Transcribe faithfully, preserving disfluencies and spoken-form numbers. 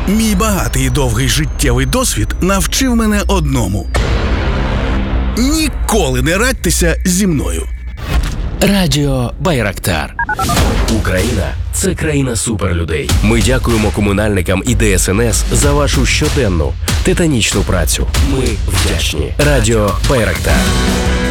Мій багатий і довгий життєвий досвід навчив мене одному – ніколи не радьтеся зі мною. Радіо Байрактар. Україна – це країна суперлюдей. Ми дякуємо комунальникам і Де Ес Ен Ес за вашу щоденну титанічну працю. Ми вдячні. Радіо Байрактар.